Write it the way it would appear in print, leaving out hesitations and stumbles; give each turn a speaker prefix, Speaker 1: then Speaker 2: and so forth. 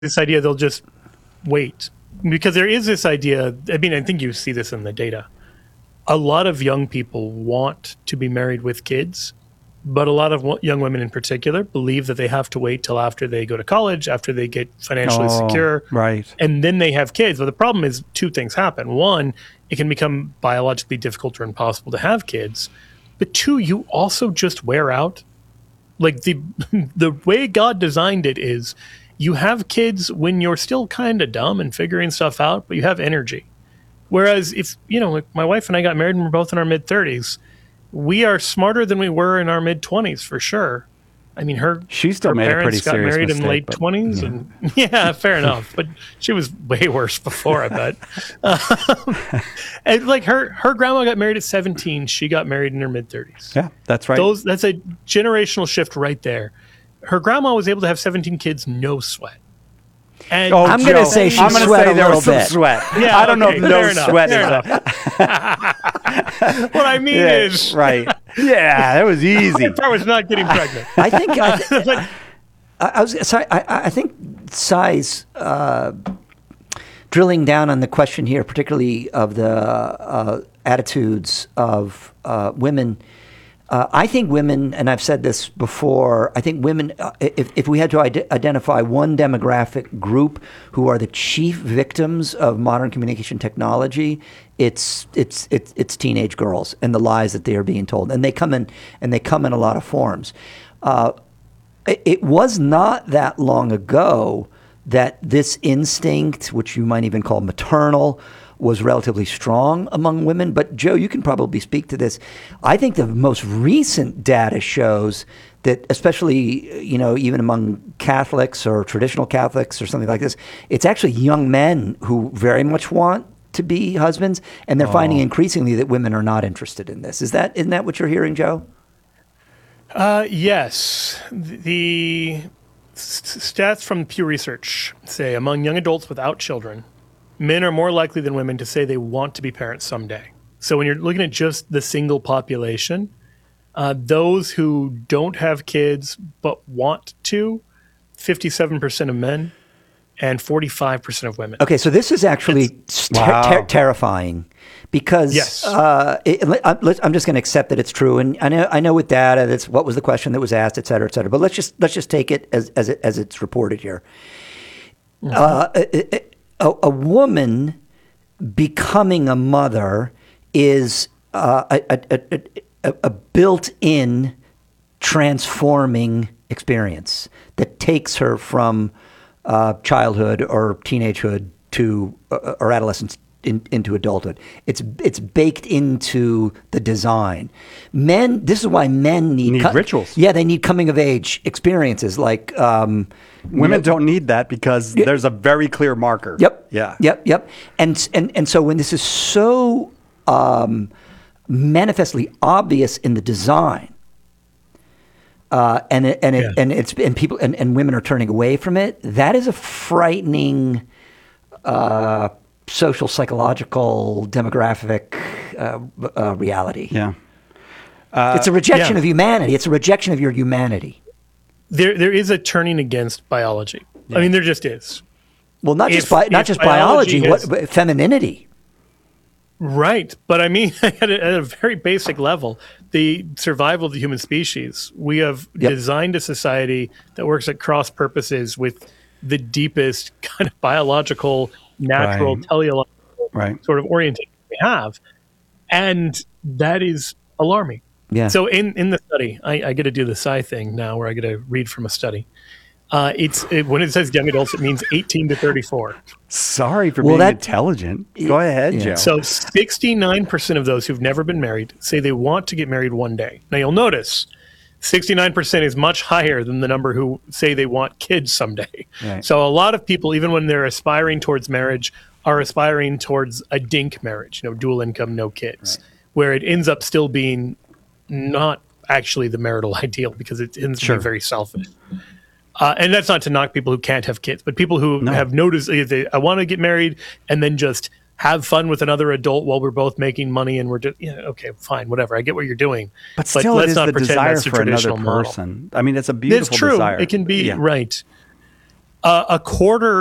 Speaker 1: this idea they'll just wait. Because there is this idea, I mean, I think you see this in the data. A lot of young people want to be married with kids, but a lot of young women in particular believe that they have to wait till after they go to college, after they get financially secure,
Speaker 2: right,
Speaker 1: and then they have kids. But the problem is two things happen. One, it can become biologically difficult or impossible to have kids. But two, you also just wear out. Like the way God designed it is you have kids when you're still kind of dumb and figuring stuff out, but you have energy. Whereas if, like my wife and I got married and we're both in our mid-30s, we are smarter than we were in our mid-20s for sure. I mean, she still made a pretty serious mistake. Her parents got married in late 20s, and yeah, fair enough. But she was way worse before, I bet. And like her grandma got married at 17. She got married in her mid-30s.
Speaker 2: Yeah, that's right.
Speaker 1: That's a generational shift right there. Her grandma was able to have 17 kids, no sweat. And
Speaker 3: I'm going to say she sweat a little bit.
Speaker 2: Sweat. Yeah, I don't know if no sweat
Speaker 1: is. What I mean is,
Speaker 2: right? Yeah, that was easy.
Speaker 1: The part was not getting pregnant.
Speaker 3: I think Sai's drilling down on the question here, particularly of the attitudes of women. I think women, and I've said this before, I think women, if we had to identify one demographic group who are the chief victims of modern communication technology, it's teenage girls and the lies that they are being told. And they come in a lot of forms. It was not that long ago that this instinct, which you might even call maternal, was relatively strong among women. But Joe, you can probably speak to this. I think the most recent data shows that, especially, even among Catholics or traditional Catholics or something like this, it's actually young men who very much want to be husbands, and they're finding increasingly that women are not interested in this. Isn't that what you're hearing, Joe?
Speaker 1: Yes. The stats from Pew Research say among young adults without children, men are more likely than women to say they want to be parents someday. So when you're looking at just the single population, those who don't have kids but want to, 57% of men and 45% of women.
Speaker 3: Okay, so this is actually terrifying because
Speaker 1: yes.
Speaker 3: I'm just going to accept that it's true, and I know with data that's what was the question that was asked, et cetera, et cetera. But let's just take it as it's reported here. Mm-hmm. A woman becoming a mother is a built-in transforming experience that takes her from childhood or teenagehood to or adolescence into adulthood. It's baked into the design. Men, this is why men need
Speaker 2: rituals.
Speaker 3: Yeah, they need coming of age experiences like
Speaker 2: women don't need that because there's a very clear marker.
Speaker 3: Yep.
Speaker 2: Yeah.
Speaker 3: Yep. And so when this is so manifestly obvious in the design, and women are turning away from it, that is a frightening social, psychological, demographic reality.
Speaker 2: Yeah.
Speaker 3: It's a rejection of humanity. It's a rejection of your humanity.
Speaker 1: There is a turning against biology. Yeah. I mean, there just is.
Speaker 3: Well, not just biology, femininity.
Speaker 1: Right. But I mean, at a very basic level, the survival of the human species, we have designed a society that works at cross purposes with the deepest kind of biological, natural, teleological sort of orientation we have. And that is alarming.
Speaker 3: Yeah.
Speaker 1: So in the study, I get to do the Sci thing now where I get to read from a study. When it says young adults, it means 18 to 34.
Speaker 2: Sorry for being intelligent. Go ahead, Joe.
Speaker 1: So 69% of those who've never been married say they want to get married one day. Now you'll notice 69% is much higher than the number who say they want kids someday.
Speaker 3: Right.
Speaker 1: So a lot of people, even when they're aspiring towards marriage, are aspiring towards a dink marriage, dual income, no kids, where it ends up still being not actually the marital ideal because it ends up being very selfish. And that's not to knock people who can't have kids, but people who have noticed, I want to get married and then just have fun with another adult while we're both making money and we're just, okay, fine, whatever. I get what you're doing.
Speaker 2: But still, let's not pretend that's the traditional person. Model. I mean, it's a beautiful desire.
Speaker 1: It's true. It can be, right. a quarter